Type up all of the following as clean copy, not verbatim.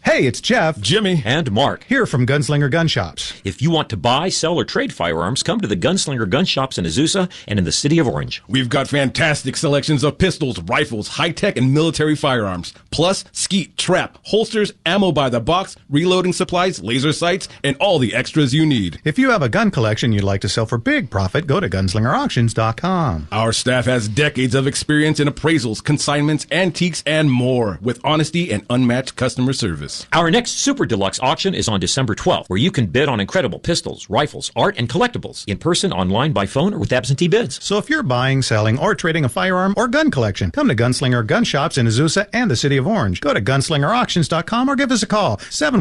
Hey, it's Jeff. Jimmy. And Mark. Here from Gunslinger Gun Shops. If you want to buy, sell, or trade firearms, come to the Gunslinger Gun Shops in Azusa and in the city of Orange. We've got fantastic selections of pistols, rifles, high-tech, and military firearms. Plus, skeet, trap, holsters, ammo by the box, reloading supplies, laser sights, and all the extras you need. If you have a gun collection you'd like to sell for big profit, go to gunslingerauctions.com. Our staff has decades of experience in appraisals, consignments, antiques, and more, with honesty and unmatched customer service. Our next Super Deluxe auction is on December 12th, where you can bid on incredible pistols, rifles, art, and collectibles, in person, online, by phone, or with absentee bids. So if you're buying, selling, or trading a firearm or gun collection, come to Gunslinger Gun Shops in Azusa and the city of Orange. Go to gunslingerauctions.com or give us a call,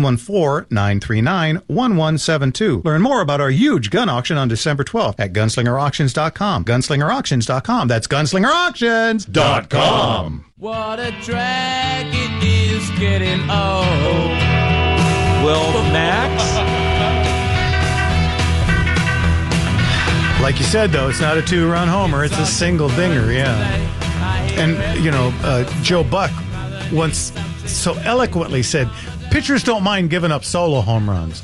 714-939-1172. Learn more about our huge gun auction on December 12th at gunslingerauctions.com. Gunslingerauctions.com. That's gunslingerauctions.com. What a drag it is getting old. Well, Max? Like you said, though, it's not a two-run homer. It's a single dinger, yeah. And, you know, Joe Buck once so eloquently said, pitchers don't mind giving up solo home runs.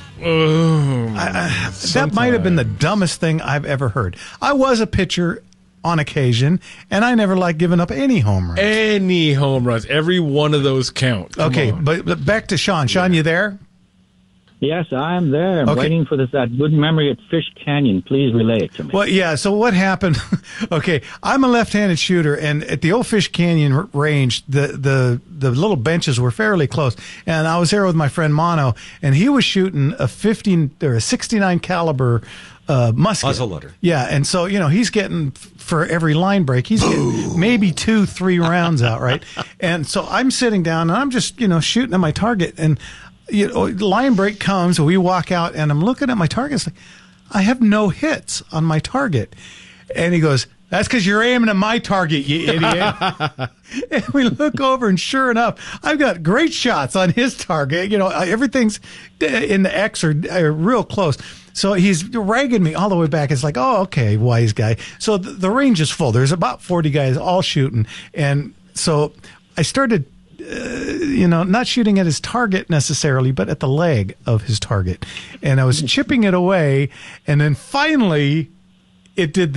That might have been the dumbest thing I've ever heard. I was a pitcher on occasion, and I never liked giving up any home runs. Any home runs. Every one of those count. Come on. But back to Sean. Sean, you there? Yes, I'm there. I'm waiting for that good memory at Fish Canyon. Please relay it to me. Well, yeah, so what happened? Okay, I'm a left-handed shooter, and at the old Fish Canyon range, the little benches were fairly close. And I was there with my friend Mono, and he was shooting a 69 caliber musket. Muzzleloader. Yeah, and so, you know, he's getting, for every line break, he's getting maybe 2-3 rounds out, right? And so I'm sitting down, and I'm just, you know, shooting at my target, and you know, line break comes, we walk out, and I'm looking at my target. It's like, I have no hits on my target. And he goes, that's because you're aiming at my target, you idiot. And we look over, and sure enough, I've got great shots on his target. You know, everything's in the X or real close. So he's ragging me all the way back. It's like, oh, okay, wise guy. So the range is full. There's about 40 guys all shooting. And so I started not shooting at his target necessarily, but at the leg of his target. And I was chipping it away, and then finally it did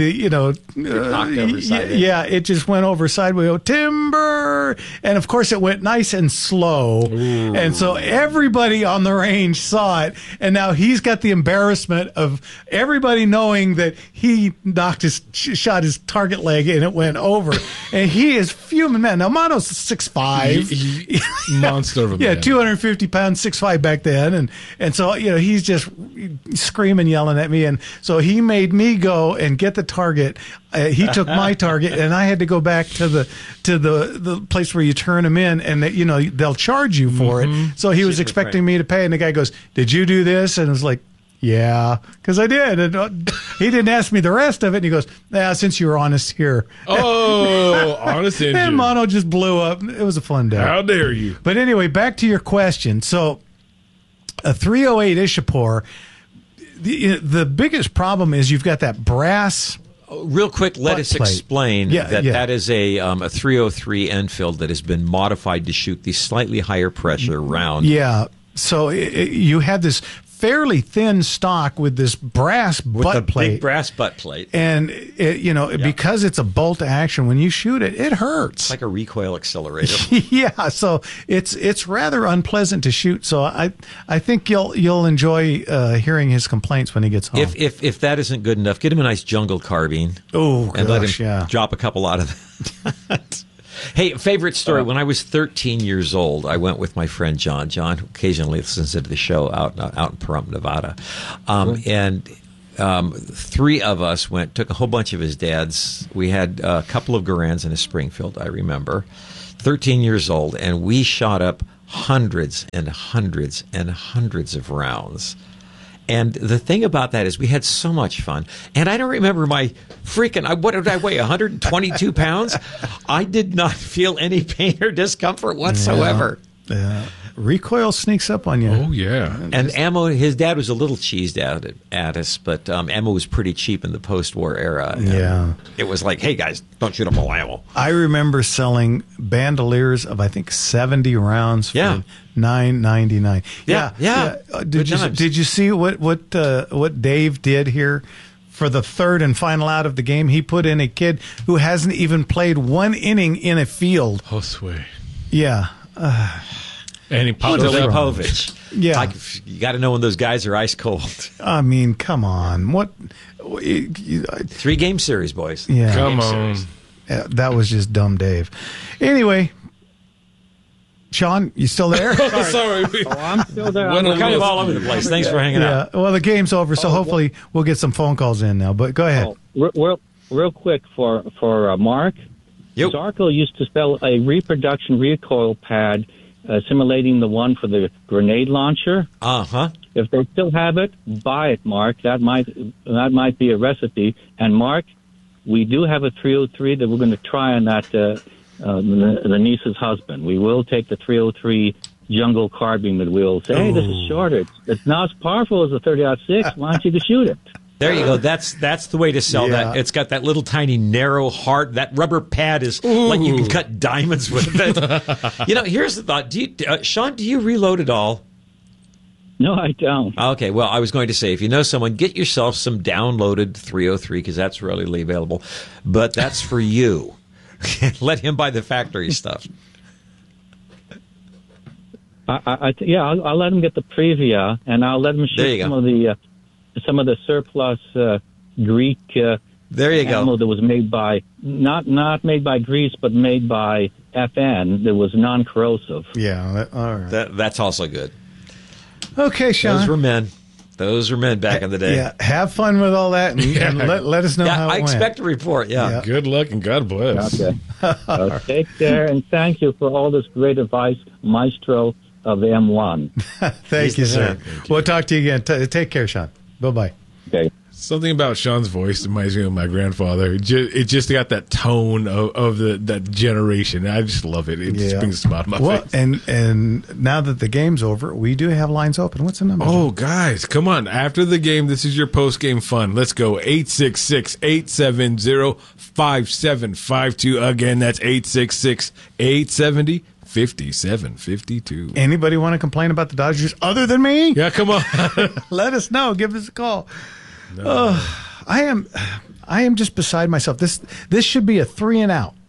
it just went over sideways. Timber! And of course it went nice and slow. Ooh. And so everybody on the range saw it, and now he's got the embarrassment of everybody knowing that he shot his target leg and it went over. And he is fuming, man. Now Mono's 6'5". Monster of a man. 250 pounds, 6'5" back then. And so, you know, he's just screaming, yelling at me. And so he made me go and get the target. He took my target, and I had to go back to the place where you turn them in, and you know, they'll charge you for it. So he was expecting me to pay, and the guy goes, "Did you do this?" And I was like, "Yeah," because I did. And he didn't ask me the rest of it. And he goes, since you were honest here. Oh, honest engine. And Mono just blew up. It was a fun day. How dare you? But anyway, back to your question. So a 308 Ishapore, the biggest problem is you've got that brass. Real quick, let us explain that is a 303 Enfield that has been modified to shoot the slightly higher pressure round. Yeah. So you had this fairly thin stock with this brass butt plate. Big brass butt plate. And, because it's a bolt action, when you shoot it, it hurts. It's like a recoil accelerator. Yeah, so it's rather unpleasant to shoot. So I think you'll enjoy hearing his complaints when he gets home. If that isn't good enough, get him a nice jungle carbine. Oh, and let him drop a couple out of that. Hey, favorite story. When I was 13 years old, I went with my friend John. John occasionally listens to the show out in Pahrump, Nevada. And three of us took a whole bunch of his dad's. We had a couple of Garands and a Springfield, I remember. 13 years old, and we shot up hundreds and hundreds and hundreds of rounds. And the thing about that is we had so much fun. And I don't remember my what did I weigh, 122 pounds? I did not feel any pain or discomfort whatsoever. Yeah. recoil sneaks up on you. Oh, yeah. And ammo, his dad was a little cheesed out at us, but ammo was pretty cheap in the post-war era. And Yeah. it was like, hey, guys, don't shoot up all ammo. I remember selling bandoliers of, I think, 70 rounds for Yeah. $9.99. Yeah. Did you see what Dave did here? For the third and final out of the game, he put in a kid who hasn't even played one inning in a field. Josue. Yeah. And he popped Billy it up. Povich. Yeah. Like, you got to know when those guys are ice cold. I mean, come on. What? 3-game series, boys. Yeah. Come on. That was just dumb Dave. Anyway, Sean, you still there? Sorry. I'm still there. When We're kind of all over the place. Thanks for hanging Yeah. out. Well, the game's over, so hopefully we'll get some phone calls in now. But go ahead. Real quick for Mark. Yep. Zarco used to sell a reproduction recoil pad simulating the one for the grenade launcher. Uh-huh. If they still have it, buy it, Mark. That might be a recipe. And Mark, we do have a 303 that we're going to try on that the niece's husband. We will take the 303 jungle carbine that we'll say, hey, this is shorter. It's not as powerful as the 30-06. Why don't you just shoot it? There you go. That's the way to sell Yeah. that. It's got that little tiny narrow heart. That rubber pad is like you can cut diamonds with it. Here's the thought. Sean, do you reload at all? No, I don't. Okay, well, I was going to say, if you know someone, get yourself some downloaded 303 because that's readily available. But that's for you. Let him buy the factory stuff. I'll let him get the Previa, and I'll let him There you shoot some of the surplus Greek There you ammo go. that was made by not made by Greece, but made by FN that was non-corrosive. Yeah. All right. That's also good. Okay, Sean. Those were men. Those were men back in the day. Yeah. Have fun with all that, and let us know Yeah, how it I went. expect a report. Yeah. Good luck and God bless. Okay. Take care, and thank you for all this great advice, Maestro of M1. Thank you, sir. We'll talk to you again. Take care, Sean. Bye-bye. Okay. Something about Sean's voice reminds me of my grandfather. It just got that tone of that generation. I just love it. It just brings a smile to my face. And now that the game's over, we do have lines open. What's the number? Oh, guys, come on. After the game, this is your post-game fun. Let's go. 866-870-5752. Again, that's 866-870-5752. Anybody want to complain about the Dodgers other than me? Yeah, come on. Let us know. Give us a call. I am just beside myself. This should be a 3 and out.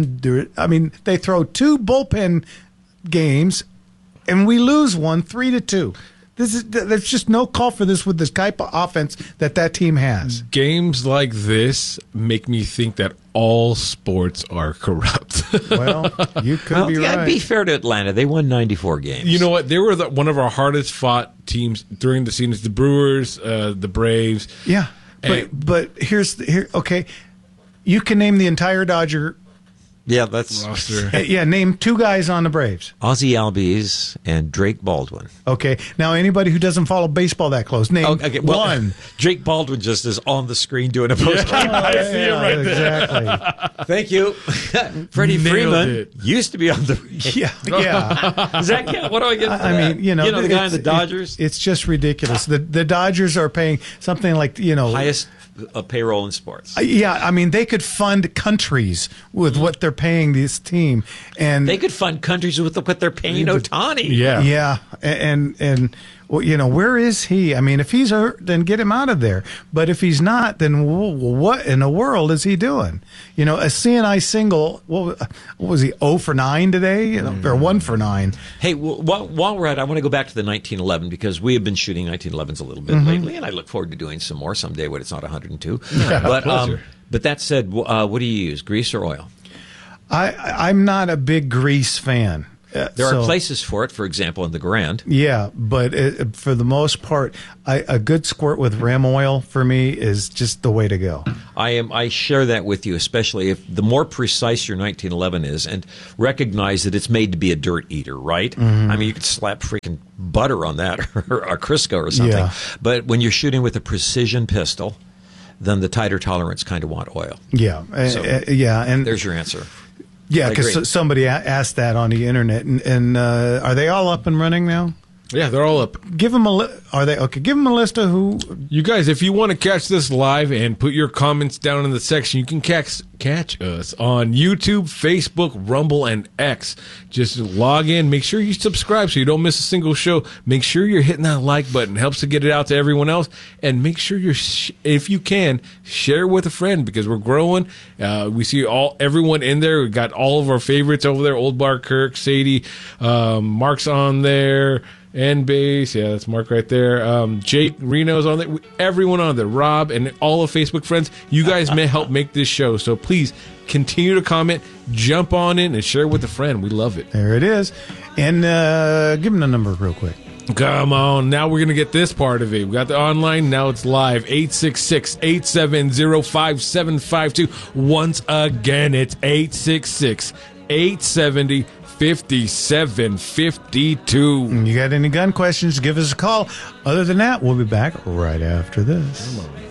They throw 2 bullpen games, and we lose one 3-2. There's just no call for this with this type of offense that team has. Games like this make me think that all sports are corrupt. Well, you could be right. Be fair to Atlanta. They won 94 games. You know what? They were one of our hardest fought teams during the season. The Brewers, the Braves. Yeah, but okay. You can name the entire Dodger. Yeah, that's roster. Name 2 guys on the Braves. Ozzie Albies and Drake Baldwin. Okay, now anybody who doesn't follow baseball that close, name one. Drake Baldwin just is on the screen doing a post. I see him right there. Exactly. Thank you. Freddie Nailed Freeman it. used to be on the. Yeah. Does that count? What do I get? For I that? mean, the guy in the Dodgers, It's just ridiculous. The Dodgers are paying something like highest payroll in sports. Yeah, I mean they could fund countries with what they're paying this team, and They could fund countries with what they're paying Ohtani. Yeah. and where is he? I mean, if he's hurt, then get him out of there. But if he's not, then what in the world is he doing? A CNI single. What was he? 0 for 9 today, or 1 for 9? Hey, while we're at it, I want to go back to the 1911 because we have been shooting 1911s a little bit lately, and I look forward to doing some more someday when it's not 102. But that said, what do you use, grease or oil? I'm not a big grease fan. There are places for it, for example, in the Grand. Yeah, but for the most part, a good squirt with ram oil for me is just the way to go. I share that with you, especially if the more precise your 1911 is, and recognize that it's made to be a dirt eater, right? I mean, you could slap freaking butter on that or a Crisco or something. Yeah. But when you're shooting with a precision pistol, then the tighter tolerance kind of want oil. Yeah, So, and There's your answer. Yeah, I agree. because somebody asked that on the internet, and are they all up and running now? Yeah, they're all up. Give them are they okay? Give them a list of who. You guys, if you want to catch this live and put your comments down in the section, you can catch us on YouTube, Facebook, Rumble, and X. Just log in. Make sure you subscribe so you don't miss a single show. Make sure you're hitting that like button. It helps to get it out to everyone else. And make sure if you can, share it with a friend because we're growing. We see everyone in there. We got all of our favorites over there. Old Bar Kirk, Sadie, Mark's on there. And bass, yeah, that's Mark right there. Jake Reno's on there. Everyone on there. Rob and all of Facebook friends. You guys may help make this show. So please continue to comment, jump on in, and share it with a friend. We love it. There it is. And give them the number real quick. Come on. Now we're going to get this part of it. We got the online. Now it's live. 866-870-5752. Once again, it's 866-870-5752. 5752. You got any gun questions? Give us a call. Other than that, we'll be back right after this.